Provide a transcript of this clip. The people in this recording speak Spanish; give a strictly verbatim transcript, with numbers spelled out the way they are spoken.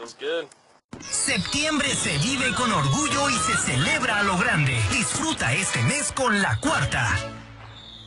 Sounds good. Septiembre se vive con orgullo y se celebra a lo grande. Disfruta este mes con La Cuarta.